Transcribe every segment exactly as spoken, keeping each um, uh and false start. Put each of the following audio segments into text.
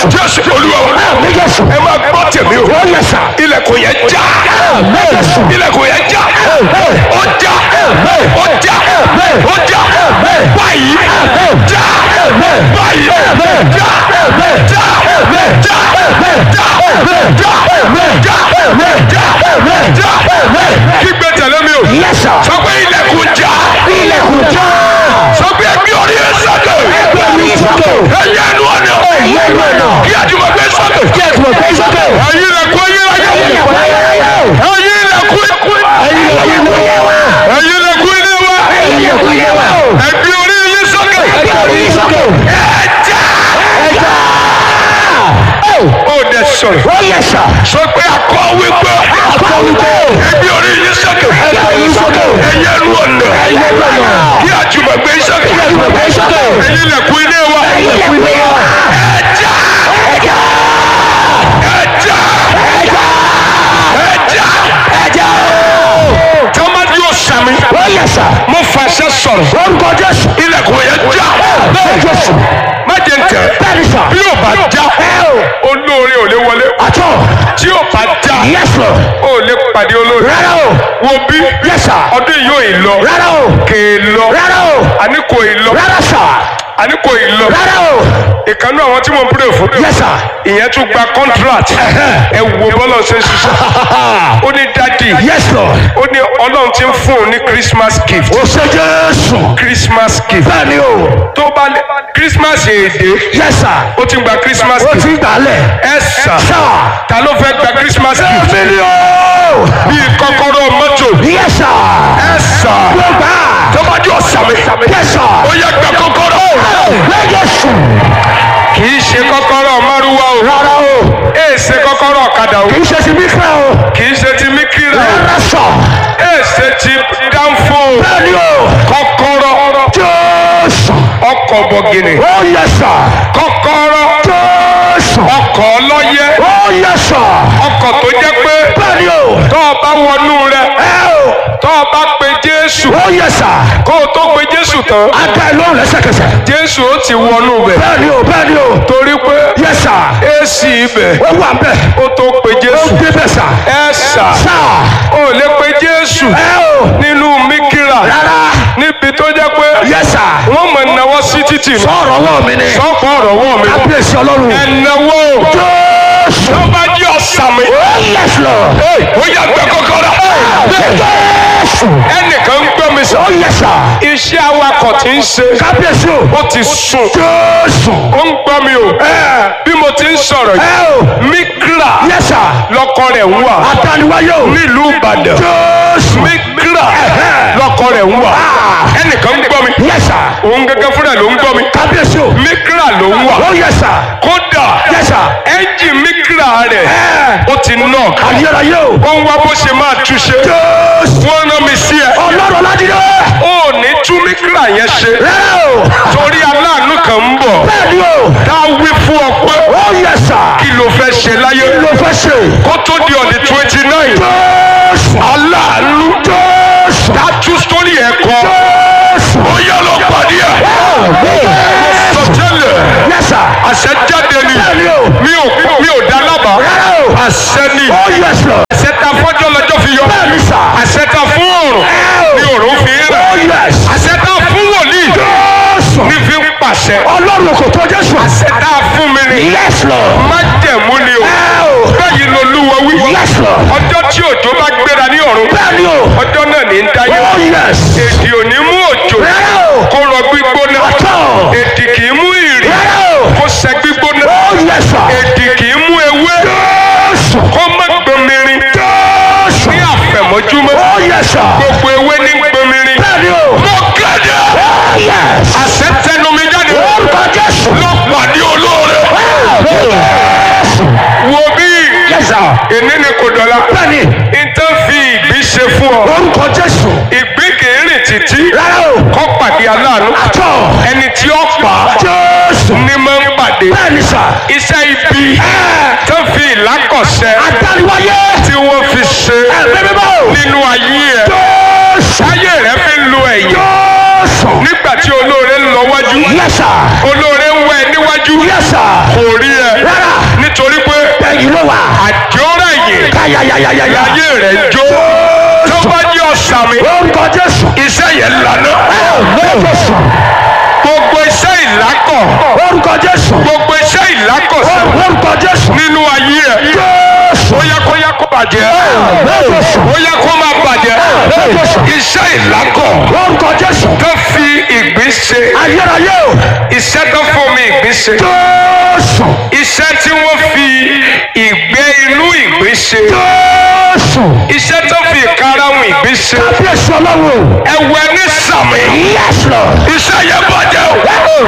Jésù Olúwa wa. Ẹ máa gbọ́ tèmi o. Ilẹ̀kùn yẹn já. Ilẹ̀kùn yẹn já. Ó já. Ó já. Ó já. Báyìí. Já. Báyìí. Já. Já. Já. Já. Já. Já. Já. Kígbe tẹ̀lé mi o. Sọ pé ilẹ̀kùn já. Ilẹ̀kùn já. Sọ pé ẹgbẹ́ orí ẹ sọ́kè. Ẹgbẹ́ orí sọ́kè. Ẹyẹ ẹnu ọ̀nà. Ẹyẹ ẹnu ọ̀nà. Kí àjùmọ̀ gbé sọ́kè. Kí àjùmọ̀ gbé sọ́kè. Ẹyin ilẹ̀kùn ẹyin ayé. Ilẹ̀kùn ayérayé. Ẹyin ilẹ̀kùn ẹkùn. Ẹyin ilẹ̀kùn ilé wa. Ẹyin ilẹ̀kùn ilé wa. Ẹyin ilẹ̀kùn ilé wa. Ẹgbẹ́ orí ilé sọ́kè. Ẹgbẹ́ orí sọ́kè. Ẹja. Ẹja. Ó dẹ sọ̀rọ̀. Ó yẹ sà. Sọ pé akọ wípé. Akọ wípé. Ẹgbẹ́ orí ilé sọ́kè. Ẹgbẹ́ orí sọ́kè. Ẹyẹ ẹnu ọ̀nà. Ẹyin ẹnu ọ̀nà. Kí àjùmọ̀ gbé sọ́kè. Kí àjùmọ̀ gbé sọ́kè. Ẹyin ilẹ̀kùn ilé wa. Ẹyin ilẹ̀kùn ilé wa. Ẹja. Ẹja. Ẹja. Ẹja. Ẹja. Ẹja. Tọ́mọdé yóò sàmì. Ó yẹ sà. Mo fàṣẹ sọ̀rọ̀. Orúkọ Jésù. Ilẹ̀kùn yẹn já. Bẹ́ẹ̀ Jésù. Má jẹ́ ntẹ̀. Bẹ́ẹ̀ni sà. Bí o bá já, olóore ò lè wọlé. Àtọ̀. Tí o bá já, Yes Lord. o lè pàdé olóore. Rárá o. Wo bí Yes sir. ọdún yóò ì lọ. Rárá o. Kè é lọ. Rárá o. Àní kò ì lọ. Rárá sà. Àní kò ì lọ. Rárá o. Ìkànnì àwọn tí mo ń pèrè fún. Yes sir. Ìyẹn tún gba contract. Ẹ wo bọ́lá ṣe ń ṣiṣẹ́. Ó ní dádì. Yes Lord. Ó ní Ọlọ́run ti ń fún un ní Christmas gift. O ṣe Jésù. Christmas gift. Bẹ́ẹ̀ni o. Tó bá lé Christmas èdè. Yes sir. Ó ti ń gba Christmas O gift. ti gbà lẹ̀. Ẹ sà. Sà. Ta ló fẹ́ gba Christmas gift? Èmi ni o. Bíi kọ́kọ́rọ́ mọ́tò. Yes sir. Ẹ sà. Ló gbà. Tọ́mọdé ọ̀sàmì. Yes sir. Ó yẹ gba kọ́kọ́rọ́. Bẹ́ẹ̀ Jésù. Kì í ṣe kọ́kọ́rọ́ márúwá o. Rárá o. Ẹ ṣe kọ́kọ́rọ́ ọ̀kadà o. Kì í ṣe ti mí kẹ́ o. Kì í ṣe ti míkírà o. Rárá sà. Ẹ ṣe ti dánfó o. Bẹ́ẹ̀ni o. Kọ́kọ́rọ́ Jésù. ọkọ̀ bọ̀gìnì. Ó yẹ sà. Kọ́kọ́rọ́ Jésù. ọkọ̀ ọlọ́yẹ. Ó yẹ sà. Ọkọ̀ tó jẹ́ pé Bẹ́ẹ̀ni o. tọ́ ọ bá wọnú rẹ̀. Ẹ o. Tọ́ ọ bá pe Jésù. Ó yẹ sà. Kó o tó pe Jésù tán. A dá ẹ lóhùn lẹ́sẹ̀kẹsẹ̀. Jésù ó ti wọnú bẹ̀. Bẹ́ẹ̀ni o. Bẹ́ẹ̀ni o. Torí pé Yes sir. èsì ibẹ̀ Ó wà bẹ́ẹ̀. ó tó pe Ó Jésù. débẹ̀ sà. Ẹ sà. Sà. Ó lè pe Jésù Ẹ o. nínú míkírà. Rárá. Níbi tó jẹ́ pé Yes sir. wọ́n mọ̀ náwó sí títì ní. Sọ̀rọ̀ wọ̀ mí ni. Sọ́kọ̀ ọ̀rọ̀ wọ̀ mí. Kábíyèsí Ọlọ́run. Ẹ̀nàwó. Jésù. Tó bá jí ọ̀sàmì. Ó yes Lord. Ó yẹ gbẹ kọ́kọ́rọ́. Jésù. Ẹnìkan ń gbọ́ mi sọ. Ó yes sir. Iṣẹ́ awakọ̀ tí ń ṣe. Kábíyèsí o. Ó ti sùn. Jésù. Ó ń gbọ́ mi o. Bí mo ti ń sọ̀rọ̀ Ẹ yìí. o. Míkírà Yes sir. lọkọ rẹ̀ ń wà. Adániwáyé o. Nílùú Ìbàdàn. Jésù. Míkírà lọkọ rẹ̀ ń wà. Ẹnìkan ń gbọ́ mi. Yes sir. Òun gẹ́gẹ́ fúnra ló ń gbọ́ mi. Kábíyèsí o. Míkírà ló ń wà. Ó yes sir. Kódà Yes sir. ẹ́ńjì míkírà rẹ̀ ó ti knock. Ayérayé o. Ó ń wá bó ṣe máa túṣe. Jésù. Wọ́n rán mi sí ẹ. Ọlọ́run Ọládìrẹ. Ó ní tú míkírà yẹn ṣe. Rárá o. Torí aláàánú kan ń bọ̀. Bẹ́ẹ̀ni o. Dá wí fún ọ pé Ó yes sir. kí ló fẹ́ ṣe láyé. Kí ló fẹ́ ṣe? Kó tó di ọ̀dì twenty nine. Jésù. Aláàánú. Jésù. Dá tú sórí ẹ̀ kọ́. Jésù. Ó yẹ lọ pàdé ẹ̀. Sọtẹ́lẹ̀. Yes sir. Àṣẹ jáde ni. Bẹ́ẹ̀ni o. Mi ò mi ò dá lábàá. Rárá o. Àṣẹ ni. Ó yes Lord. Àṣẹ ta fọ́jọ́ lọ́jọ́ fi yọ. Bẹ́ẹ̀ni sà. Àṣẹ ta fún òrùn. Ni òrùn fi ń Ó rẹ̀. yes. Àṣẹ ta fún wòlíì. Jésù. Ní fi ń pàṣẹ. Ọlọ́run kò tó Jésù. Àṣẹ ta fún mi ni. Yes Lord. Májẹ̀mú ni o. Ẹ o. Bẹ́ẹ̀ni lolúwa wí. Yes Lord. Ọjọ́ tí òjò bá gbéra ní ọ̀run. Bẹ́ẹ̀ni o. Ọjọ́ náà ní ń dáyé. Ó yes. Èdì ò ní mú òjò. Rárá o. Kó rọ gbígbóná. Àtọ̀. Èdì kì í mú ìrì. Rárá o. Kó sẹ gbígbóná. Ó yes sir. Èdì kì í mú ewé. Jésù. Kó má gbọmirin. Jésù. Ní àfẹ̀mọ́júmọ́. Ó yes sir. Gbogbo ewé ní gbọmirin. Bẹ́ẹ̀ni o. Mo kéde. Ó yes. Àṣẹ tẹnu mi jáde. Orúkọ Jésù. Lọ pàdé olóore. Jésù. Wo bí. Yes sir. Èní ni kò dọ̀la. Bẹ́ẹ̀ni. Ìtàn fi ìgbín ṣe fún ọ. Orúkọ Jésù. Ìgbín kì í rìn títí. Rárá o. Kọ́ pàdé aláàánú. Àtọ̀. Ẹni tí ó pa Jésù. ni máa ń pàdé. Bẹ́ẹ̀ni sà. Iṣẹ́ ibi tó fi ìlákọ̀ṣẹ́ Adániwáyé. tí wọ́n fi ṣe Ẹ̀mí mímọ́. nínú ayé ẹ̀. Jésù. Ayé rẹ̀ fi ń lo ẹ̀yìn. Jésù. nígbà tí olóore ń lọ wájú Yes, sir. olóore ń wẹ níwájú Yes, sir. kò rí ẹ Rárá. nítorí pé Ẹ̀yin ló wà. àjọra yìí Káyáyáyáyá. ayé rẹ̀ jó tó bá jẹ́ ọ̀sàmì Orúkọ Jésù. iṣẹ́ yẹn lànà Àmín Jésù. gbogbo iṣẹ́ ìlákọ̀ Orúkọ Jésù. gbogbo iṣẹ́ ìlákọ̀ Orúkọ Jésù. nínú ayé ẹ̀ Jésù. ó yẹ kó yẹ kó bàjẹ́ Àmín Jésù. ó yẹ kó máa bàjẹ́ Àmín Jésù. iṣẹ́ ìlákọ̀ Orúkọ Jésù. tó fi ìgbín ṣe Ayérayé o. iṣẹ́ tó fomi ìgbín ṣe Jésù. iṣẹ́ tí wọ́n fi ìgbẹ́ inú ìgbín ṣe Jésù. iṣẹ́ tó fi ìkarahun ìgbín ṣe Kábíyèsí Ọlọ́run. ẹ̀wẹ̀ ní sàmì Yes, Lord. iṣẹ́ yẹn bàjẹ́ o.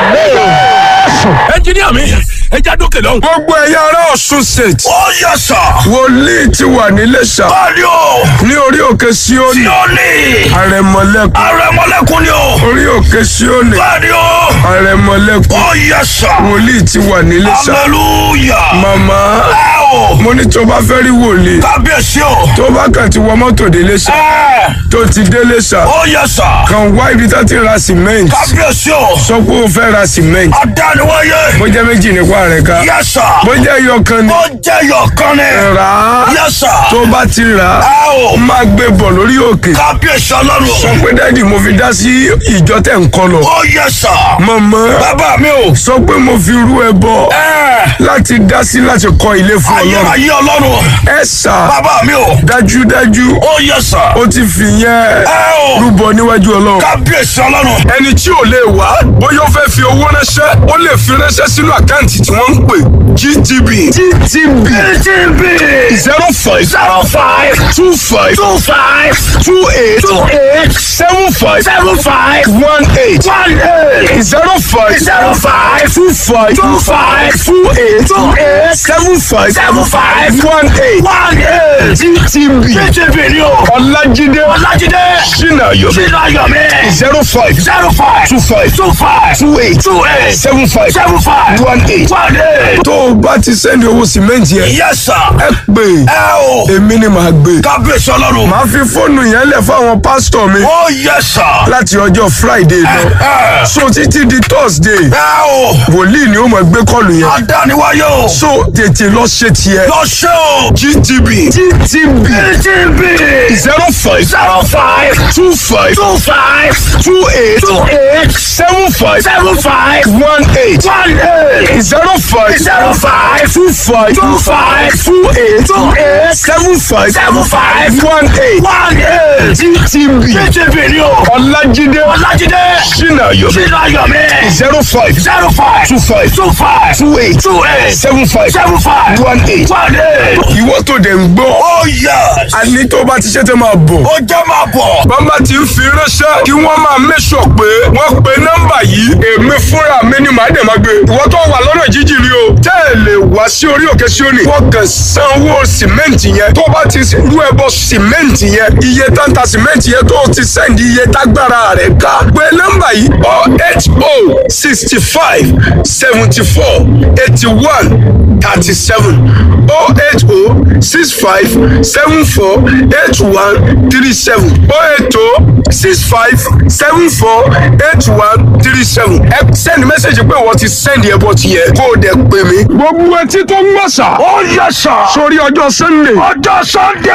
Jésù. ẹnjiníà mi ẹ já dókè lọ́hùn. gbogbo ẹ̀yà ará Ọ̀ṣun state ó yẹ sà. wòlíì ti wà níléṣà báyìí o. ní orí òkè Síónì tí ó ní. àrẹ̀mọlẹ́kùn arẹmọlẹ́kùn ni o. orí òkè Síónì báyìí o. àrẹ̀mọlẹ́kùn ó yẹ sà. wòlíì ti wà níléṣà hallelujah. màmá ẹ o. mo ní tó bá fẹ́ rí wòlíì kábíyèsí o. tó bá kàn ti wọ mọ́tò déléṣà ẹ. tó ti déléṣà ó yẹ sà. kàn wá ibi tó ti ra cement kábíyèsí o. sọ pé o fẹ́ ra cement adániwáyé. bó jẹ́ méjì nípa rẹ̀ ká yẹ sà. bó jẹ́ yọkan ni ó jẹ́ yọ̀kan ni. rà á yẹ sà. tó bá ti rà á ẹ o. máa gbé bọ̀ lórí òkè kábíyèsí ọlọ́run. sọ pé dádì mo fi dá sí ìjọ tẹ̀ ń kọ́ lọ ó yẹ sà. màmá bàbá mi o. sọ pé mo fi rú ẹ bọ ẹ. láti dá sí láti kọ́ ilé fún Ọlọ́run ayérayé ọlọ́run. ẹ sà bàbá mi o. dájúdájú ó yẹ sà. ó ti fi yẹn ẹ o. rúbọ níwájú Ọlọ́run. kábíyèsí ọlọ́run. ẹni tí ò lè wá bóyá ó fẹ́ fi owó ránṣẹ́ ó lè fi ránṣẹ́ sínú àkáǹtì tí wọ́n ń pè G T B G T B G T B zero five zero five two five two five two eight two eight seven five seven five one eight one eight zero five zero five two five two five two eight two eight seven five seven five one eight one eight. G T B G T B ni o. Ọlájídé Ọlájídé Ṣínàyọ̀ Ṣínà Ayọ̀mí zero five zero five two five two five two eight two eight seven five seven five one eight. one eight. tó o bá ti sẹ́ndì owó sìmẹ́ǹtì yẹn Yes sir. ẹ pè ẹ o. èmi ni màá gbé kábíyèsí ọlọ́run. màá fi fóònù yẹn lẹ̀ fáwọn pásítọ̀ mi ó yẹ sà. láti ọjọ́ Friday lọ ẹ so títí di Thursday ẹ o. wòlíì ni ó máa gbé kọlù yẹn adániwáyé o. so tètè lọ ṣe tiẹ̀ lọ ṣe o. G T B G T B G T B zero five zero five two five two five two eight two eight seven five seven five one eight one eight zero five zero five two five two five two eight two eight seven five seven five one eight one eight. G T B G T B ni o. Ọlájídé Ọlájídé Ṣínàyọ̀ Ṣínà Ayọ̀mí zero five zero five two five two five two eight two eight seven five seven five one eight. one eight. ìwọ tó dẹ̀ ń gbọ́ Oh yes. àní tó bá ti ṣe tẹ́ máa bọ̀. Ó jẹ́ máa bọ̀. bàbá ti ń fi ránṣẹ́ kí wọ́n máa mẹ́sọ̀ pé wọ́n pe nọ́mbà yìí èmi fúnra mi ni màá dẹ̀ máa gbé. ìwọ tó wà lọ́nà jíjìn rí o tẹ́ ẹ lè wá sí orí òkè Síónì. wọ́n kàn sanwó sìmẹ́ǹtì yẹn tó bá ti rú ẹbọ sìmẹ́ǹtì yẹn iye táǹtà sìmẹ́ǹtì yẹn tó ti sẹ́ǹdì iye tágbára rẹ̀ ká. pé nọ́mbà yìí oh eight oh sixty five seventy four eighty one thirty seven oh eight oh six five seven four eight one three seven oh eight oh six five seven four eight one three seven. ẹ send message pé wọ́n ti send ẹbọ tiẹ̀ kó o dẹ̀ pè mí. gbogbo etí tó ń gbọ́ sà. Ó yẹ sà. sórí ọjọ́ Sunday. Ọjọ́ Sunday